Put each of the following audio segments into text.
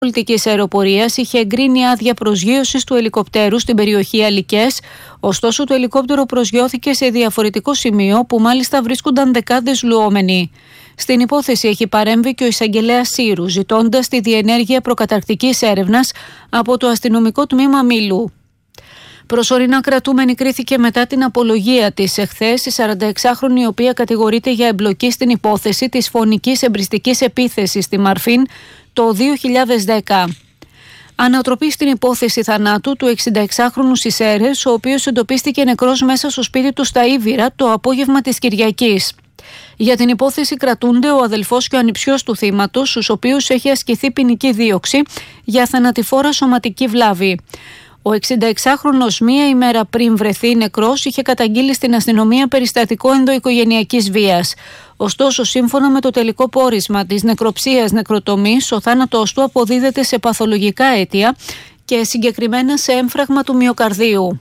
Πολιτικής Αεροπορίας είχε εγκρίνει άδεια προσγείωσης του ελικοπτέρου στην περιοχή Αλικές, ωστόσο το ελικόπτερο προσγειώθηκε σε διαφορετικό σημείο που μάλιστα βρίσκονταν δεκάδες λουόμενοι. Στην υπόθεση έχει παρέμβει και ο εισαγγελέας Σύρου, ζητώντας τη διενέργεια προκαταρκτικής έρευνας από το αστυνομικό τμήμα Μήλου. Προσωρινά κρατούμενη κρίθηκε μετά την απολογία της εχθές η 46χρονη, η οποία κατηγορείται για εμπλοκή στην υπόθεση της φωνικής εμπριστικής επίθεσης στη Μαρφίν το 2010. Ανατροπή στην υπόθεση θανάτου του 66χρονου Σισέρες, ο οποίος εντοπίστηκε νεκρός μέσα στο σπίτι του στα Ήβυρα το απόγευμα της Κυριακής. Για την υπόθεση κρατούνται ο αδελφός και ο ανιψιός του θύματος, στους οποίους έχει ασκηθεί ποινική δίωξη για θανατηφόρα σωματική βλάβη. Ο 66χρονος μία ημέρα πριν βρεθεί νεκρός είχε καταγγείλει στην αστυνομία περιστατικό ενδοοικογενειακής βίας. Ωστόσο, σύμφωνα με το τελικό πόρισμα της νεκροψίας νεκροτομής, ο θάνατος του αποδίδεται σε παθολογικά αίτια και συγκεκριμένα σε έμφραγμα του μυοκαρδίου.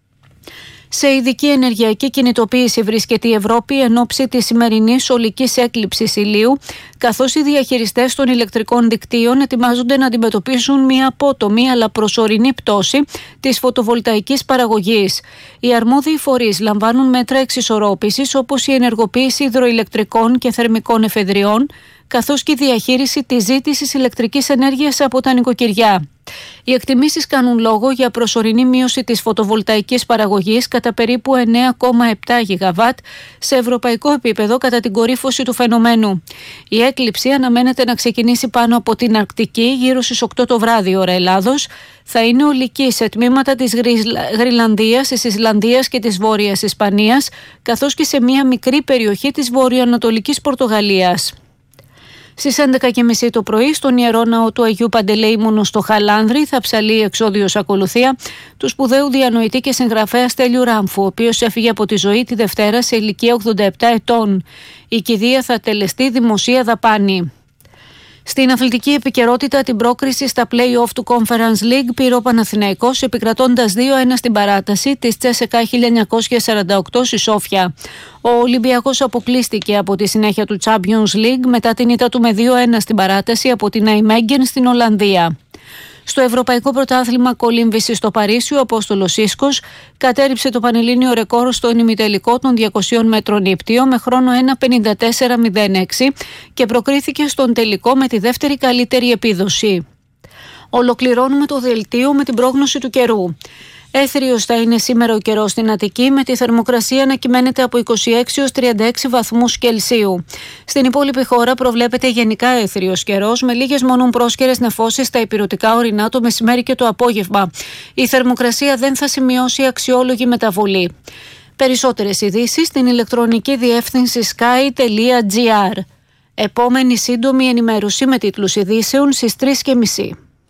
Σε ειδική ενεργειακή κινητοποίηση βρίσκεται η Ευρώπη εν ώψη της σημερινής ολικής έκλειψης ηλίου, καθώς οι διαχειριστές των ηλεκτρικών δικτύων ετοιμάζονται να αντιμετωπίσουν μια απότομη αλλά προσωρινή πτώση της φωτοβολταϊκής παραγωγής. Οι αρμόδιοι φορείς λαμβάνουν μέτρα εξισορρόπησης, όπως η ενεργοποίηση υδροηλεκτρικών και θερμικών εφεδριών, καθώς και η διαχείριση της ζήτησης ηλεκτρικής ενέργειας από τα νοικοκυριά. Οι εκτιμήσεις κάνουν λόγο για προσωρινή μείωση της φωτοβολταϊκής παραγωγής κατά περίπου 9,7 γιγαβάτ σε ευρωπαϊκό επίπεδο κατά την κορύφωση του φαινομένου. Η έκλειψη αναμένεται να ξεκινήσει πάνω από την Αρκτική γύρω στις 8 το βράδυ ώρα Ελλάδος. Θα είναι ολική σε τμήματα της Γρυλανδίας, της Ισλανδίας και της Βόρειας Ισπανίας, καθώς και σε μια μικρή περιοχή της βορειοανατολικής Πορτογαλίας. Στις 11.30 το πρωί, στον Ιερό Ναό του Αγίου Παντελεήμονο στο Χαλάνδρη, θα ψαλεί εξόδιος ακολουθία του σπουδαίου διανοητή και συγγραφέα Στέλιου Ράμφου, ο οποίος έφυγε από τη ζωή τη Δευτέρα σε ηλικία 87 ετών. Η κηδεία θα τελεστεί δημοσία δαπάνη. Στην αθλητική επικαιρότητα, την πρόκριση στα play-off του Conference League πήρε ο Παναθηναϊκός, επικρατώντας 2-1 στην παράταση της Τσέσεκα 1948 στη Σόφια. Ο Ολυμπιακός αποκλείστηκε από τη συνέχεια του Champions League μετά την ήττα του με 2-1 στην παράταση από την Ναϊμέγγεν στην Ολλανδία. Στο Ευρωπαϊκό Πρωτάθλημα Κολύμβησης στο Παρίσι, ο Απόστολος Σίσκος κατέριψε το πανελλήνιο ρεκόρ στον ημιτελικό των 200 μέτρων ύπτιο με χρόνο 1.54.06 και προκρίθηκε στον τελικό με τη δεύτερη καλύτερη επίδοση. Ολοκληρώνουμε το δελτίο με την πρόγνωση του καιρού. Έθριος θα είναι σήμερα ο καιρός στην Αττική, με τη θερμοκρασία να κυμαίνεται από 26 έως 36 βαθμούς Κελσίου. Στην υπόλοιπη χώρα προβλέπεται γενικά έθριος καιρός, με λίγες μόνο πρόσκαιρες νεφώσεις στα ηπειρωτικά ορεινά το μεσημέρι και το απόγευμα. Η θερμοκρασία δεν θα σημειώσει αξιόλογη μεταβολή. Περισσότερες ειδήσεις στην ηλεκτρονική διεύθυνση sky.gr. Επόμενη σύντομη ενημέρωση με τίτλους ειδήσεων στις 3.30.